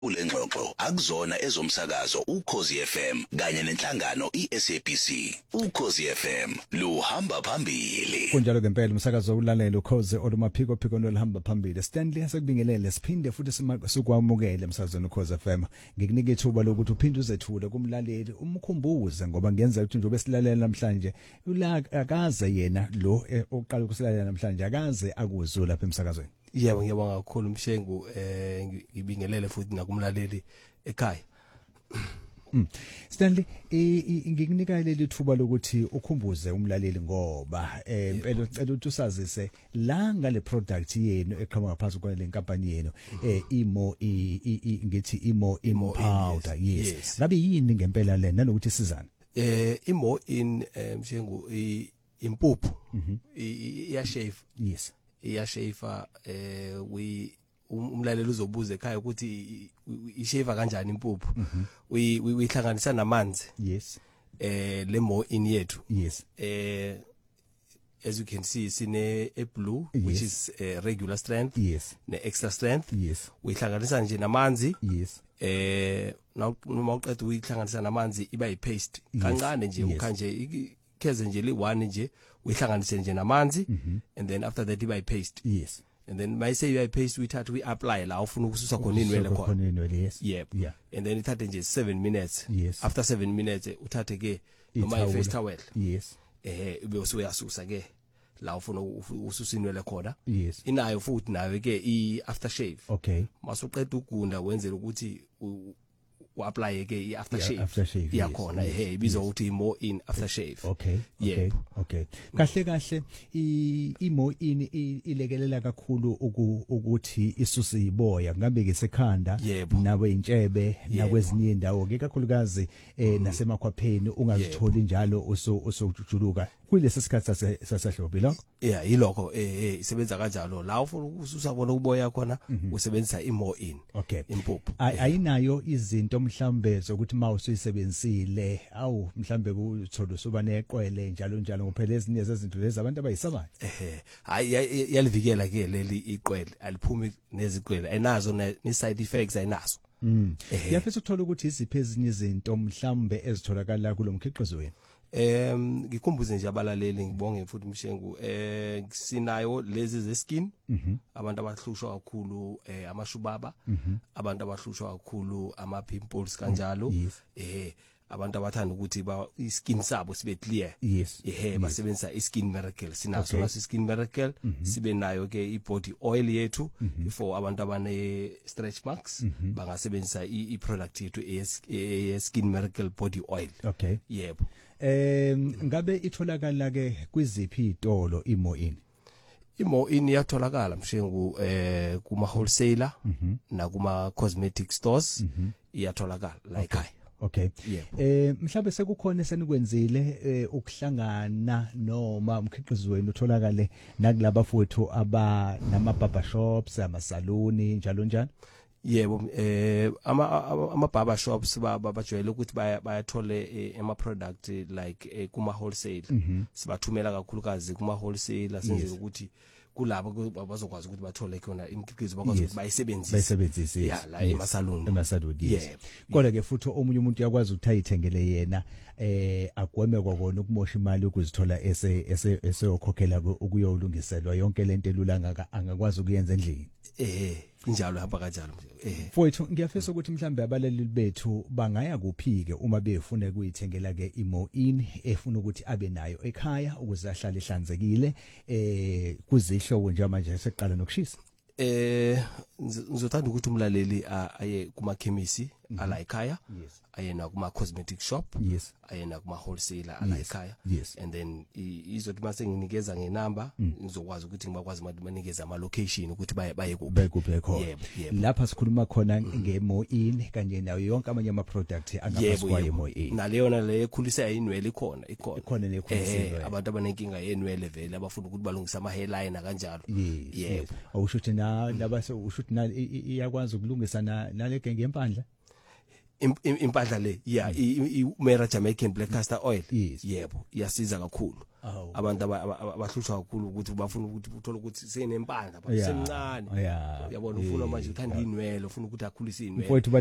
Ulengxoxo akuzona ezomsakazo uKhosi FM kanye nenhlangano iSABC. uKhosi FM luhamba phambili. Kunjalo ngempela umsakazo ulalela uKhosi olumaphiko phiko nolihamba phambili. Stanley asekubingelele siphinde futhi sikwamukele umsakazweni uKhosi FM. Ngikunika ithuba lokuthi uphinde uzethule kumlaleli umkhumbuze ngoba ngenza ukuthi njobe silalela namhlanje akaze yena lo oqala ukusilalela namhlanje akaze akuzwe lapha emsakazweni. Yebo ngiyabonga kakhulu Mshengu ngibingelele futhi nakumlaleli ekhaya. Stanley ngikunika leli thuba lokuthi ukhumbuze umlaleli ngoba impela ucela ukuthi usazise la ngale product yenu eqhamuka ngaphansi kwale nkampani yenu imo ngithi imo powder yes ngabe yini ngempela le nanokuthi sizana imo in Mshengu impuphu iyashave yes iyashave umlaleli uzobuza ekhaya ukuthi ishave kanjani impuphu uyihlanganisa namanzi yes lemo in yethu yes as you can see sine a blue which is regular strength yes ne extra strength yes uyihlanganisa nje namanzi yes noma uqeda uyihlanganisa namanzi iba yipaste kancane nje ukhanje kheze nje li1 nje uyihlanganise nje namanzi and then after that iba yipaste yes and then mayise iba yipaste uyithatha uyiapply la ufuna ukususa khona inwele khona yes yep yeah and then ithathe nje 7 minutes yes after 7 minutes uthathe ke noma i-face towel yes ube usuyasusa ke la ufuna ususa inwele khona yes inayo futhi nayo ke i-aftershave okay masuqeda ugunda wenzela ukuthi uapply ke i-aftershave iyakhona ibizwa ukuthi more in aftershave okay kahle imo in ilekelela kakhulu ukuthi isuse iboya ngabe ke sekhanda nawe intshebe nakwezinye indawo ke kakhulukazi nasemakhwapheni ungazitholi njalo usojuluka kulesi sikhathi sasehlobo lokho yilokho isebenza kanjalo la ufuna ukususa bona uboya khona usebenzisa imo in impuphu ayinayo izinto mhlambe zokuthi mawusuyisebenzisile awu mhlambe kuthola usuba neqwele njalo ngophela ezinye zezinto lezi abantu abayisabayo hayi yalivikela ke leli iqwele aliphumi neziqwele ayinazo ne side effects ayinazo yafisa ukuthola ukuthi iziphi ezinye izinto mhlambe ezitholakala kulomkhiqizo wenu ngikhumbuze nje abalaleli ngibonge futhi Mshengu sinayo lezi ze skin abantu abahlushwa kakhulu amashubaba abantu abahlushwa kakhulu ama pimples kanjalo abantu abathanda ukuthi i-skin sabo sibe clear basebenzisa i-skin miracle sinaso naso i-skin miracle sibe nayo ke i-body oil yethu for abantu abane stretch marks bangasebenzisa i-product yethu e-skin miracle body oil yebo ngabe itholakala ke kwiziphi izitolo imo in iyatholakala Mshengu kuma wholesaler na kuma cosmetic stores iyatholakala la ekhaya okay mhlawumbe sekukhona senikwenzile ukuhlangana noma umkhiqizo wenu utholakale nakulabo futhi aba nama barber shops amasaluni njalo yebo ama barber shops bajwayele ukuthi bayathole ama product like kuma wholesale sibathumela kakhulukazi kuma wholesale senzele ukuthi kulabo bazokwazi ukuthi bathole khona imikhiqizo bakwazi ukuthi bayisebenzise la emasaluni kodwa ke futhi omunye umuntu uyakwazi ukuthi ayithengele yena agweme kwakona ukumosha imali ukuzithola eseyokhokhela ukuyolungiselwa yonke lento elula angakwazi ukuyenza endlini injalo hamba kanjalo mfowethu ngiyafisa ukuthi mhlambe abaleli bethu bangaya kuphike uma befuna kuyithengela ke imo in efuna ukuthi abe nayo ekhaya ukuze ahlale ehlanzekile kuzihlobo nje manje seqala nokushisa ngizothanda ukuthi umlaleli aye kuma chemistry ala ekhaya aye na kuma cosmetic shop aye na kuma wholesaler ala ekhaya and then izothi mase nginikeza ngenamba ngizokwazi ukuthi ngibakwazi ukunikeza ama location ukuthi baye kuphi khona lapha sikhuluma khona ngemo in kanye nayo yonke amanye ama product angaphasikwa yemo in naleyona le ekhulisa inwele ikhona nekhulisa abantu abanenkinga yenwele vele abafuna ukuthi balungisa ama hairline kanjalo yebo awushuthi na laba ushuthi na iyakwazi ukulungisa naleke ngempandla impahla le Mera Jamaican black castor oil Yes. yebo iyasiza kakhulu Awu. abantu abahlushwa kakhulu ukuthi bafuna ukuthi uthola ukuthi senempandla Yeah. semncane Yeah. yabona ufuna manje uthanda inwele ufuna ukuthi akhulise inwele Mfowethu